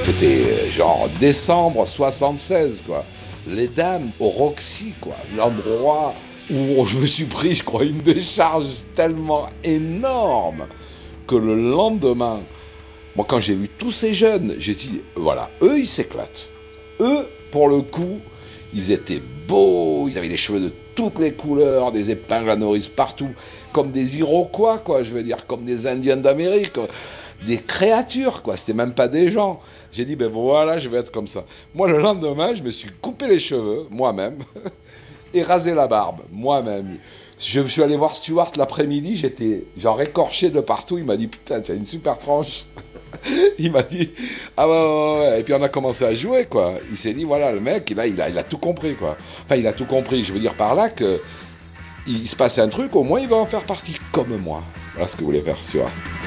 C'était genre décembre 76, quoi. Les Dames au Roxy, quoi. L'endroit où je me suis pris, je crois, une décharge tellement énorme que le lendemain, moi, quand j'ai vu tous ces jeunes, j'ai dit, voilà, eux, ils s'éclatent. Eux, pour le coup, ils étaient beaux, ils avaient les cheveux de toutes les couleurs, des épingles à nourrice partout, comme des Iroquois, quoi, je veux dire, comme des Indiens d'Amérique, des créatures, quoi, c'était même pas des gens. J'ai dit, ben voilà, je vais être comme ça. Moi, le lendemain, je me suis coupé les cheveux, moi-même, et rasé la barbe, moi-même. Je suis allé voir Stuart l'après-midi, j'étais genre écorché de partout, il m'a dit, putain, tu as une super tranche. Il m'a dit, ah ouais. Et puis on a commencé à jouer, quoi. Il s'est dit, voilà, le mec, il a tout compris, quoi. Enfin, il a tout compris, je veux dire par là que il se passe un truc, au moins il va en faire partie comme moi. Voilà ce que voulait faire Stuart.